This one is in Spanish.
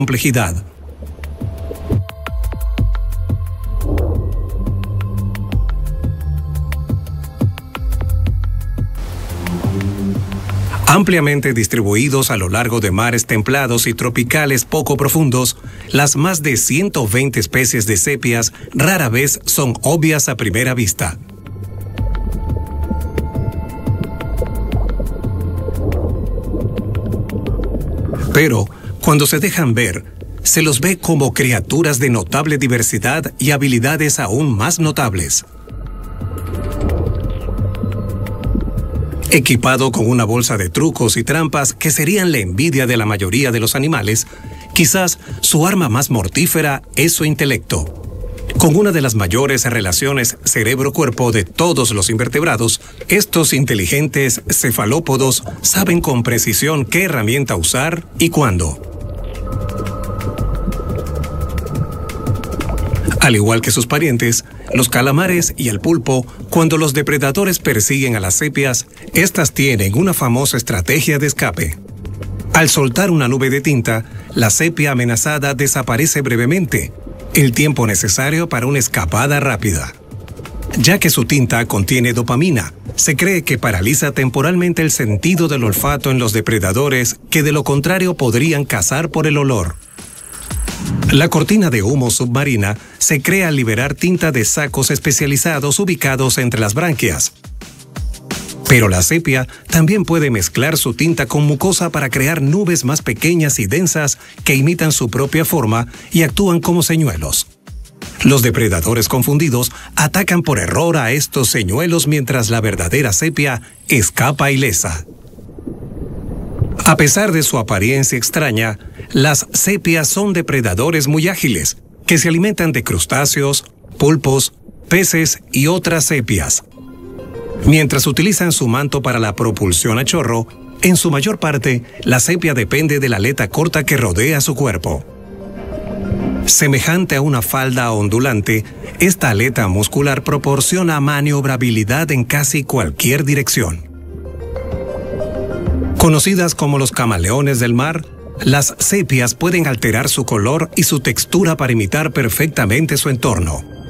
complejidad. Ampliamente distribuidos a lo largo de mares templados y tropicales poco profundos, las más de 120 especies de sepias rara vez son obvias a primera vista. Pero, cuando se dejan ver, se los ve como criaturas de notable diversidad y habilidades aún más notables. Equipado con una bolsa de trucos y trampas que serían la envidia de la mayoría de los animales, quizás su arma más mortífera es su intelecto. Con una de las mayores relaciones cerebro-cuerpo de todos los invertebrados, estos inteligentes cefalópodos saben con precisión qué herramienta usar y cuándo. Al igual que sus parientes, los calamares y el pulpo, cuando los depredadores persiguen a las sepias, estas tienen una famosa estrategia de escape. Al soltar una nube de tinta, la sepia amenazada desaparece brevemente, el tiempo necesario para una escapada rápida. Ya que su tinta contiene dopamina, se cree que paraliza temporalmente el sentido del olfato en los depredadores que de lo contrario podrían cazar por el olor. La cortina de humo submarina se crea al liberar tinta de sacos especializados ubicados entre las branquias. Pero la sepia también puede mezclar su tinta con mucosa para crear nubes más pequeñas y densas que imitan su propia forma y actúan como señuelos. Los depredadores confundidos atacan por error a estos señuelos mientras la verdadera sepia escapa ilesa. A pesar de su apariencia extraña, las sepias son depredadores muy ágiles, que se alimentan de crustáceos, pulpos, peces y otras sepias. Mientras utilizan su manto para la propulsión a chorro, en su mayor parte, la sepia depende de la aleta corta que rodea su cuerpo. Semejante a una falda ondulante, esta aleta muscular proporciona maniobrabilidad en casi cualquier dirección. Conocidas como los camaleones del mar, las sepias pueden alterar su color y su textura para imitar perfectamente su entorno.